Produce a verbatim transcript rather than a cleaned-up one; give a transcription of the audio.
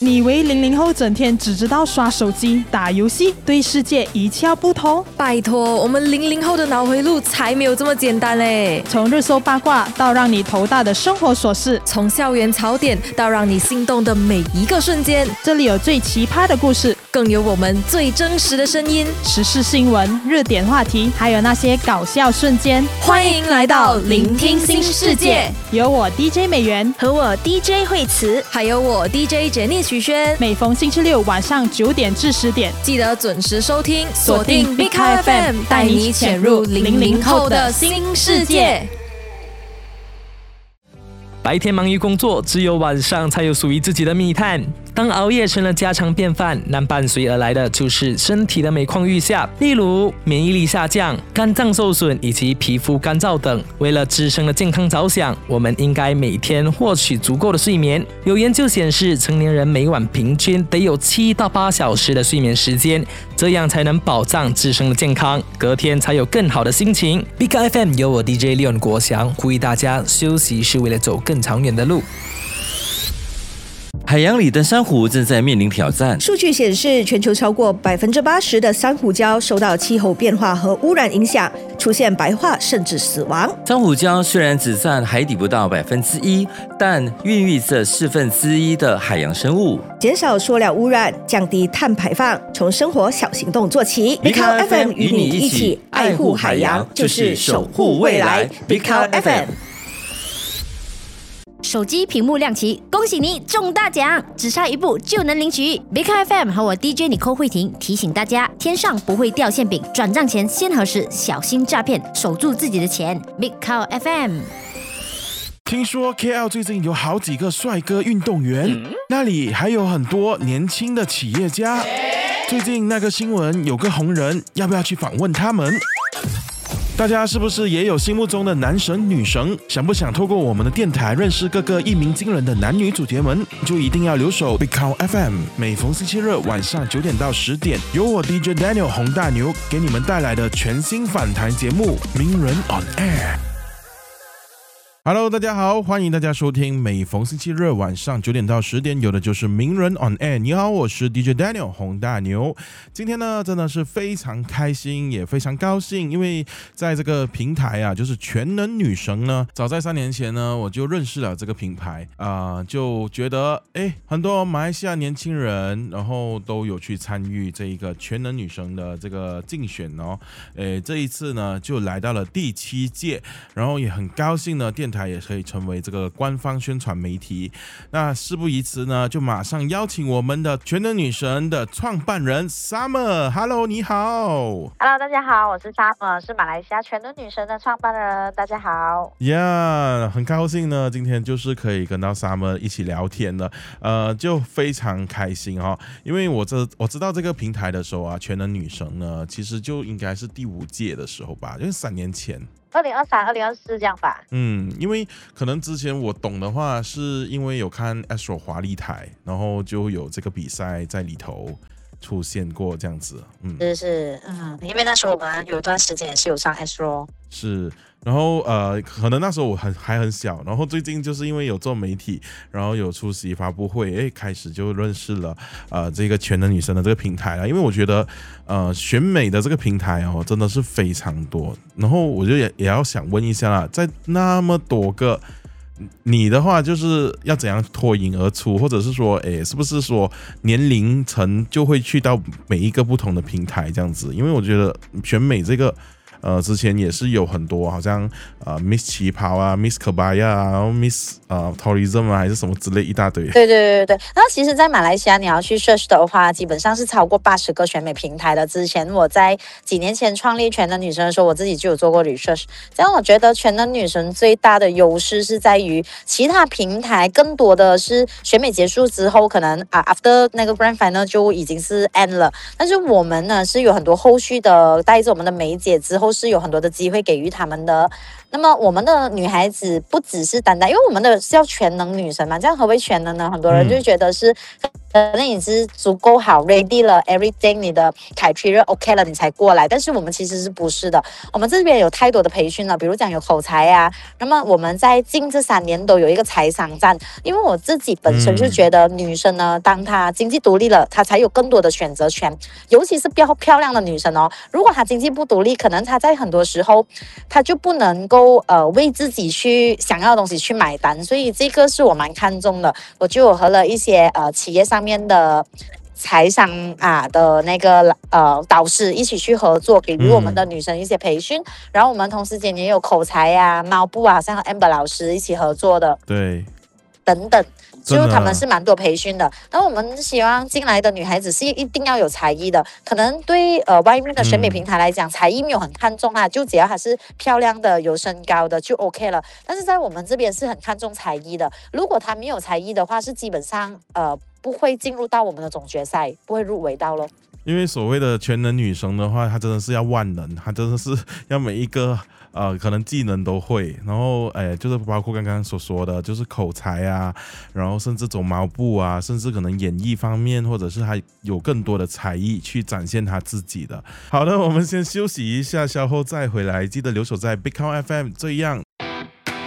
你以为零零后整天只知道刷手机、打游戏，对世界一窍不通？ 拜托，我们零零后的脑回路才没有这么简单嘞！ 从热搜八卦到让你头大的生活琐事， 从校园槽点到让你心动的每一个瞬间， 这里有最奇葩的故事， 更有我们最真实的声音， 时事新闻、热点话题，还有那些搞笑瞬间。 欢迎来到聆听新世界， 有我 D J 美元和我 D J 惠慈， 还有我 D J 杰尼许轩。 每逢星期六晚上九点至十点， 记得准时收听，锁定 Big Car F M， 带你潜入零零后的新世界。 白天忙于工作，只有晚上才有属于自己的密探。当熬夜成了家常便饭，那伴随而来的就是身体的每况愈下，例如免疫力下降、肝脏受损以及皮肤干燥等。为了自身的健康着想，我们应该每天获取足够的睡眠。有研究显示，成年人每晚平均得有七到八小时的睡眠时间，这样才能保障自身的健康，隔天才有更好的心情。Big F M 由我 D J Leon 国祥呼吁大家，休息是为了走更长远的路。 海洋里的珊瑚正在面临挑战。 数据显示，全球超过百分之八十的珊瑚礁受到气候变化和污染影响，出现白化甚至死亡。 珊瑚礁虽然只占海底不到百分之一，但孕育着四分之一的海洋生物。 减少塑料污染，降低碳排放，从生活小行动做起。Big Car F M 与你一起爱护海洋，就是守护未来。Big Car F M。 手机屏幕亮起，恭喜你中大奖！只差一步就能领取。Big Car F M 和我 D J 尼寇慧婷提醒大家：天上不会掉馅饼，转账前先核实，小心诈骗，守住自己的钱。Big Car F M。 听说 K L 最近有好几个帅哥运动员，嗯、那里还有很多年轻的企业家。最近那个新闻有个红人，要不要去访问他们？大家是不是也有心目中的男神女神？想不想透过我们的电台认识各个一鸣惊人的男女主角们？就一定要留守 Big Car F M， 每逢星期日晚上九点到十点，由我 D J Daniel 洪大牛给你们带来的全新访谈节目《名人 on Air》。Hello， 大家好，欢迎大家收听每逢星期日晚上九点到十点有的就是名人 on air。你好，我是 D J Daniel 洪大牛。今天呢，真的是非常开心，也非常高兴，因为在这个平台啊，就是全能女神呢，早在三年前呢，我就认识了这个品牌啊、呃，就觉得哎，很多马来西亚年轻人，然后都有去参与这一个全能女神的这个竞选哦。哎，这一次呢，就来到了第七届，然后也很高兴呢，电台也可以成为这个官方宣传媒体。那事不宜迟呢，就马上邀请我们的全能女神的创办人 Summer。Hello， 你好。 Hello， 大家好，我是 Summer， 是马来西亚全能女神的创办人。大家好。 Yeah， 很高兴呢，今天就是可以跟到 Summer 一起聊天了，呃，就非常开心哈、哦。因为我这我知道这个平台的时候啊，全能女神呢，其实就应该是第五届的时候吧，就是三年前。 二零二三、二零二四这样吧。 嗯，因为可能之前我懂的话，是因为有看 Astro 华丽台，然后就有这个比赛在里头出现过这样子。嗯， 是是，嗯，因为那时候我们有一段时间也是有上 Astro。 是，然后呃，可能那时候我很还很小，然后最近就是因为有做媒体，然后有出席发布会，哎，开始就认识了呃这个全能女神的这个平台了。因为我觉得呃选美的这个平台哦真的是非常多，然后我就也也要想问一下啦，在那么多个，你的话就是要怎样脱颖而出，或者是说，哎，是不是说年龄层就会去到每一个不同的平台这样子？因为我觉得选美这个。呃，之前也是有很多，好像呃 Miss 旗袍啊 ，Miss Kebaya 啊，然后 Miss 呃 Tourism 啊，还是什么之类一大堆。 对对对对。然后其实，在马来西亚你要去 search 的话，基本上是超过八十个选美平台的。之前我在几年前创立全能女神的时候，我自己就有做过 research。这样我觉得全能女神最大的优势是在于，其他平台更多的是选美结束之后，可能啊 after 那个 grand final 就已经是 end 了。但是我们呢是有很多后续的，带着我们的梅姐之后。是有很多的机会给予他们的。那么我们的女孩子不只是单单，因为我们的是叫全能女神嘛，这样何为全能呢？很多人就觉得是能你是足够好 ready 了 everything， 你的 criteria OK 了，你才过来。但是我们其实是不是的？我们这边有太多的培训了，比如讲有口才啊。那么我们在近这三年都有一个财商站，因为我自己本身就觉得女生呢，当她经济独立了，她才有更多的选择权。尤其是漂漂亮的女生哦，如果她经济不独立，可能她在很多时候她就不能够呃为自己去想要的东西去买单。所以这个是我蛮看重的，我就有和了一些呃企业上面的财商啊的那个呃导师一起去合作，给予我们的女生一些培训。嗯、然后我们同时间也有口才啊、猫步啊，像和 Amber 老师一起合作的， 对， 等等。就他们是蛮多培训的，然后我们希望进来的女孩子是一定要有才艺的，可能对呃外面的选美平台来讲，嗯、才艺没有很看重啊，就只要她是漂亮的、有身高的就 OK 了。但是在我们这边是很看重才艺的，如果她没有才艺的话，是基本上呃不会进入到我们的总决赛，不会入围到咯。 因为所谓的全能女神的话，她真的是要万能，她真的是要每一个呃可能技能都会，然后哎，就是包括刚刚所说的，就是口才啊，然后甚至走毛步啊，甚至可能演艺方面，或者是她有更多的才艺去展现她自己的。好的，我们先休息一下，稍后再回来，记得留守在 Big Count F M， 这样